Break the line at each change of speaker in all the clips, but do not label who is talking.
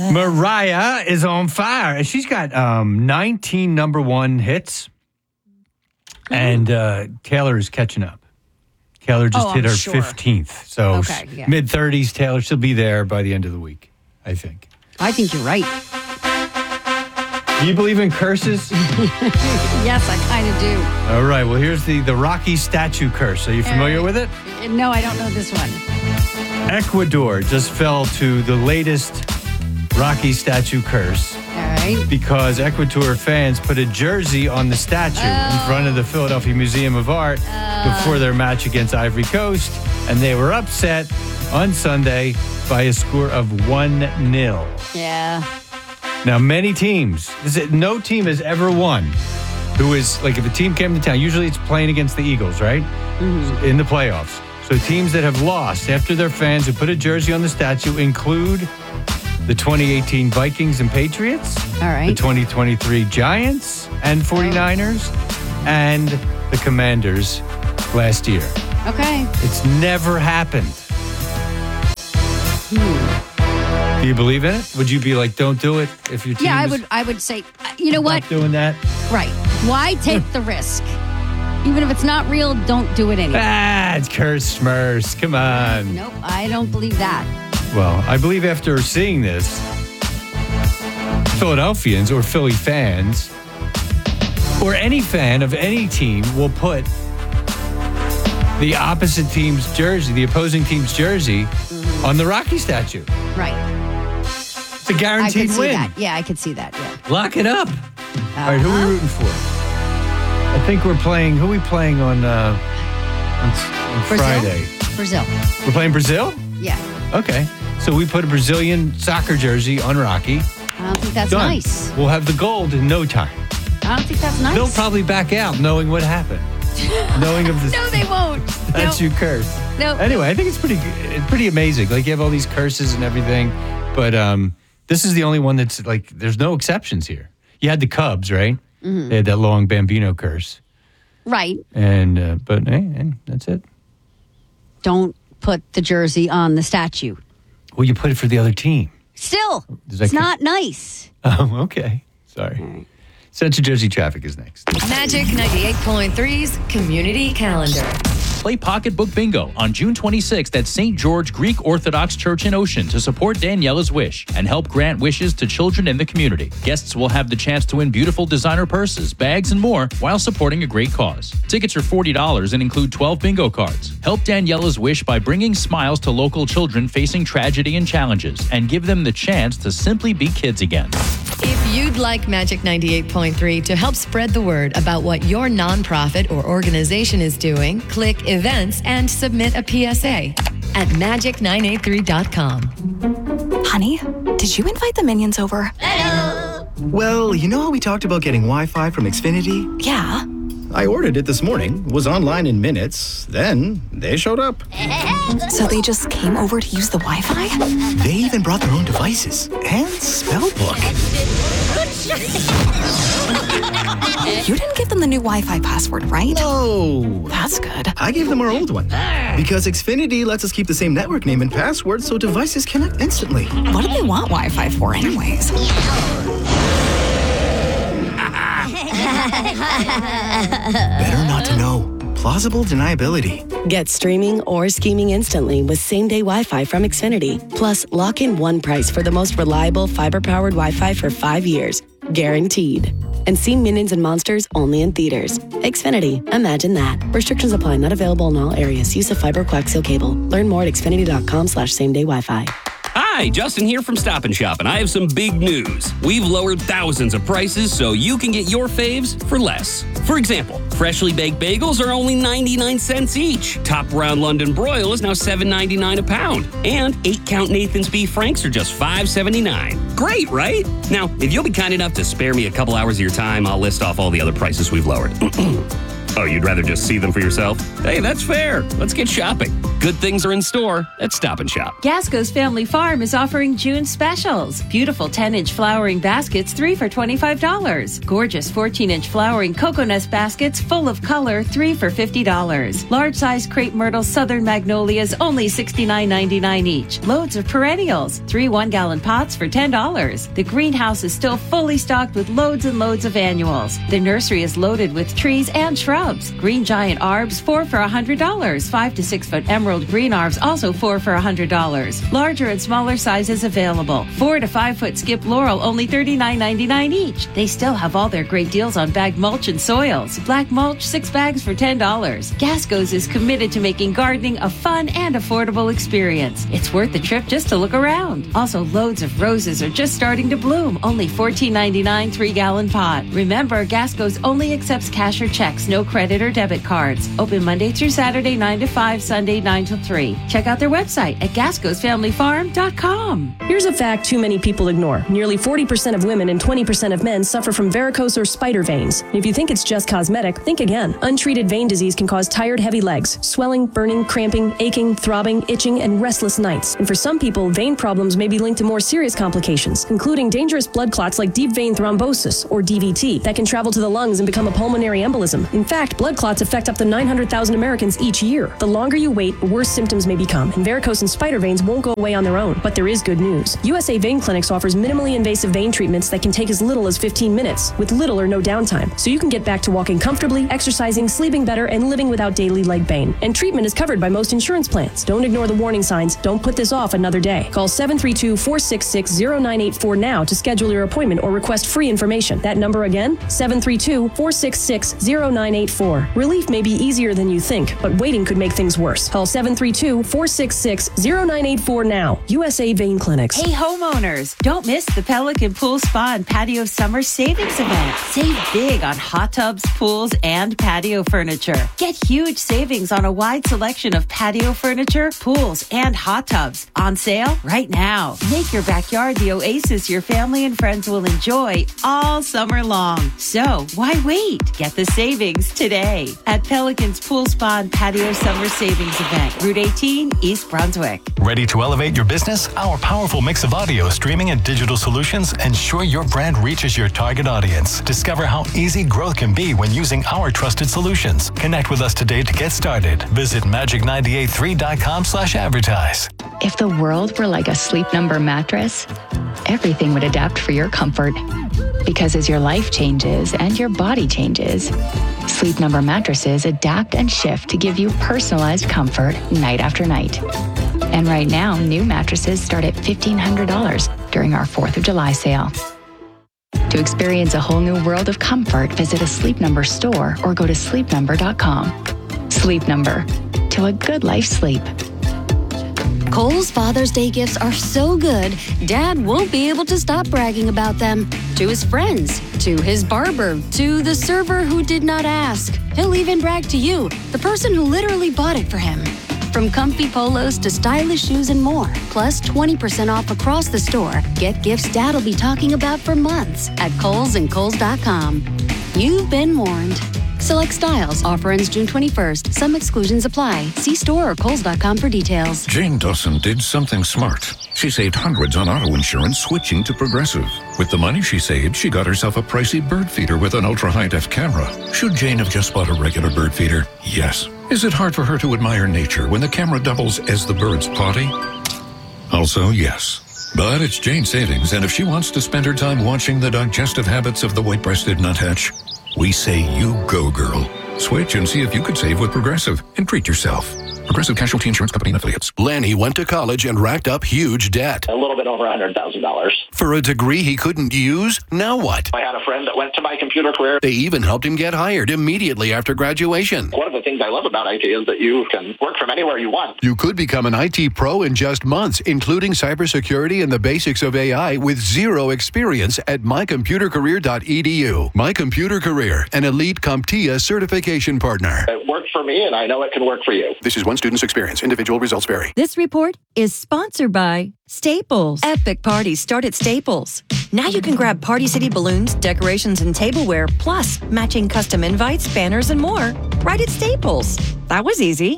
Mariah is on fire. And she's got 19 number one hits. And Taylor is catching up. Taylor just hit her 15th. So mid-30s, Taylor. She'll be there by the end of the week, I think.
I think you're right.
Do you believe in curses?
Yes, I kind of do.
All right. Well, here's the Rocky statue curse. Are you familiar with it?
No, I don't know this one.
Ecuador just fell to the latest Rocky statue curse.
All right.
Because Ecuador fans put a jersey on the statue in front of the Philadelphia Museum of Art before their match against Ivory Coast. And they were upset on Sunday by a score of 1-0.
Yeah.
Now, many teams, no team has ever won who is, like if a team came to town, usually it's playing against the Eagles, right? Mm-hmm. In the playoffs. So teams that have lost after their fans who put a jersey on the statue include the 2018 Vikings and Patriots,
all right,
the 2023 Giants and 49ers, and the Commanders last year.
Okay.
It's never happened. Do you believe in it? Would you be like, don't do it if your team
I would say, you know what?
Not doing that?
Right. Why take the risk? Even if it's not real, don't do it anyway.
It's curse schmurse. Come on.
Nope, I don't believe that.
Well, I believe after seeing this, Philadelphians or Philly fans or any fan of any team will put the opposite team's jersey, the opposing team's jersey, on the Rocky statue.
Right.
It's a guaranteed win.
That. Yeah, I could see that. Yeah.
Lock it up. All right, who are we rooting for? I think we're playing. Who are we playing on Friday?
Brazil.
We're playing Brazil?
Yeah.
Okay. So we put a Brazilian soccer jersey on Rocky.
I don't think that's
Done.
nice.
We'll have the gold in no time.
I don't think that's nice.
They'll probably back out knowing what happened. Knowing of the
No, they won't.
That's your curse.
No.
Anyway, I think it's pretty amazing. Like you have all these curses and everything, but this is the only one that's like there's no exceptions here. You had the Cubs, right? Mm-hmm. They had that long Bambino curse.
Right.
And but hey, that's it.
Don't put the jersey on the statue.
Well, you put it for the other team.
Still, it's not nice.
Oh, okay. Sorry. Right. Central Jersey Traffic is next.
Magic 98.3's Community Calendar.
Play Pocketbook Bingo on June 26th at St. George Greek Orthodox Church in Ocean to support Daniela's wish and help grant wishes to children in the community. Guests will have the chance to win beautiful designer purses, bags, and more while supporting a great cause. Tickets are $40 and include 12 bingo cards. Help Daniela's wish by bringing smiles to local children facing tragedy and challenges and give them the chance to simply be kids again.
If you'd like Magic 98.3 to help spread the word about what your nonprofit or organization is doing, click Events and submit a PSA at magic983.com.
Honey, did you invite the minions over?
Hello. Well, you know how we talked about getting Wi-Fi from Xfinity?
Yeah.
I ordered it this morning, was online in minutes, then they showed up.
So they just came over to use the Wi-Fi?
They even brought their own devices and spell book.
You didn't give them the new Wi-Fi password, right?
No.
That's good.
I gave them our old one. Because Xfinity lets us keep the same network name and password so devices connect instantly.
What do they want Wi-Fi for anyways?
Better not to know. Plausible deniability.
Get streaming or scheming instantly with same-day Wi-Fi from Xfinity. Plus, lock in one price for the most reliable fiber-powered Wi-Fi for 5 years. Guaranteed. And see Minions and Monsters only in theaters. Xfinity. Imagine that. Restrictions apply. Not available in all areas. Use of fiber coaxial cable. Learn more at xfinity.com/same-day Wi-Fi.
Hi, Justin here from Stop & Shop, and I have some big news. We've lowered thousands of prices so you can get your faves for less. For example, freshly baked bagels are only 99 cents each. Top round London broil is now $7.99 a pound. And 8-count Nathan's Beef Franks are just $5.79. Great, right? Now, if you'll be kind enough to spare me a couple hours of your time, I'll list off all the other prices we've lowered. Oh, you'd rather just see them for yourself? Hey, that's fair. Let's get shopping. Good things are in store at Stop and Shop.
Gasco's Family Farm is offering June specials. Beautiful 10-inch flowering baskets, 3 for $25. Gorgeous 14-inch flowering cocoa baskets full of color, 3 for $50. Large-size crepe myrtle southern magnolias, only $69.99 each. Loads of perennials, 3 1-gallon pots for $10. The greenhouse is still fully stocked with loads and loads of annuals. The nursery is loaded with trees and shrubs. Green giant arbs, 4 for $100. 5 to 6 foot emerald green arbs, also 4 for $100. Larger and smaller sizes available. 4 to 5 foot skip laurel, only $39.99 each. They still have all their great deals on bagged mulch and soils. Black mulch, 6 bags for $10. Gasco's is committed to making gardening a fun and affordable experience. It's worth the trip just to look around. Also, loads of roses are just starting to bloom. Only $14.99 3-gallon pot. Remember, Gasco's only accepts cash or checks, no credit or debit cards. Open Monday through Saturday, 9 to 5, Sunday, 9 to 3. Check out their website at gascosfamilyfarm.com.
Here's a fact too many people ignore. Nearly 40% of women and 20% of men suffer from varicose or spider veins. If you think it's just cosmetic, think again. Untreated vein disease can cause tired, heavy legs, swelling, burning, cramping, aching, throbbing, itching, and restless nights. And for some people, vein problems may be linked to more serious complications, including dangerous blood clots like deep vein thrombosis, or DVT, that can travel to the lungs and become a pulmonary embolism. In fact, blood clots affect up to 900,000 Americans each year. The longer you wait, the worse symptoms may become, and varicose and spider veins won't go away on their own. But there is good news. USA Vein Clinics offers minimally invasive vein treatments that can take as little as 15 minutes, with little or no downtime, so you can get back to walking comfortably, exercising, sleeping better, and living without daily leg pain. And treatment is covered by most insurance plans. Don't ignore the warning signs. Don't put this off another day. Call 732-466-0984 now to schedule your appointment or request free information. That number again, 732-466-0984. Relief may be easier than you think, but waiting could make things worse. Call 732-466-0984 now. USA Vein Clinics.
Hey homeowners, don't miss the Pelican Pool Spa and Patio Summer Savings Event. Save big on hot tubs, pools, and patio furniture. Get huge savings on a wide selection of patio furniture, pools, and hot tubs. On sale right now. Make your backyard the oasis your family and friends will enjoy all summer long. So why wait? Get the savings today at Pelican's Pool Spa and Patio Summer Savings Event, Route 18, East Brunswick.
Ready to elevate your business? Our powerful mix of audio, streaming, and digital solutions ensure your brand reaches your target audience. Discover how easy growth can be when using our trusted solutions. Connect with us today to get started. Visit magic983.com/advertise.
If the world were like a Sleep Number mattress, everything would adapt for your comfort. Because as your life changes and your body changes, Sleep Number mattresses adapt and shift to give you personalized comfort night after night. And right now, new mattresses start at $1,500 during our 4th of July sale. To experience a whole new world of comfort, visit a Sleep Number store or go to sleepnumber.com. Sleep Number. To a good life sleep.
Kohl's Father's Day gifts are so good, Dad won't be able to stop bragging about them. To his friends, to his barber, to the server who did not ask. He'll even brag to you, the person who literally bought it for him. From comfy polos to stylish shoes and more, plus 20% off across the store. Get gifts Dad'll be talking about for months at Kohl's and Kohl's.com. You've been warned. Select styles. Offer ends June 21st. Some exclusions apply. See store or Kohl's.com for details.
Jane Dawson did something smart. She saved hundreds on auto insurance switching to Progressive. With the money she saved, she got herself a pricey bird feeder with an ultra-high-def camera. Should Jane have just bought a regular bird feeder? Yes. Is it hard for her to admire nature when the camera doubles as the bird's potty? Also, yes. But it's Jane's savings, and if she wants to spend her time watching the digestive habits of the white-breasted nuthatch, we say you go, girl. Switch and see if you could save with Progressive and treat yourself. Progressive Casualty Insurance Company and Affiliates.
Lanny went to college and racked up huge debt.
A little bit over $100,000.
For a degree he couldn't use? Now what?
I had a friend that went to My Computer Career.
They even helped him get hired immediately after graduation.
One of the things I love about IT is that you can work from anywhere you want.
You could become an IT pro in just months, including cybersecurity and the basics of AI with zero experience at mycomputercareer.edu. My Computer Career, an elite CompTIA certification partner.
It worked for me, and I know it can work for you.
This is one student's experience. Individual results vary.
This report is sponsored by Staples. Epic parties start at Staples. Now you can grab Party City balloons, decorations, and tableware, plus matching custom invites, banners, and more right at Staples. That was easy.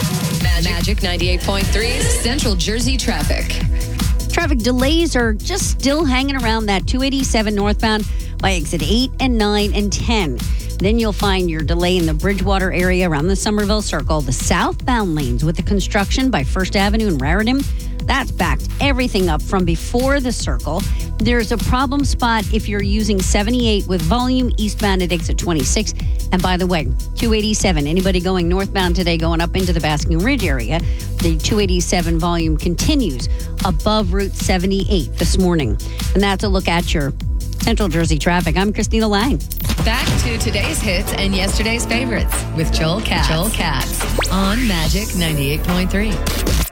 Magic 98.3's Central Jersey traffic.
Traffic delays are just still hanging around that 287 northbound by exit 8 and 9 and 10. Then you'll find your delay in the Bridgewater area around the Somerville Circle. The southbound lanes with the construction by First Avenue and Raritan, that's backed everything up from before the circle. There's a problem spot if you're using 78 with volume eastbound at exit 26. And by the way, 287, anybody going northbound today going up into the Basking Ridge area, the 287 volume continues above Route 78 this morning. And that's a look at your Central Jersey traffic. I'm Christina Lang.
Back to today's hits and yesterday's favorites with Joel Katz. On Magic 98.3.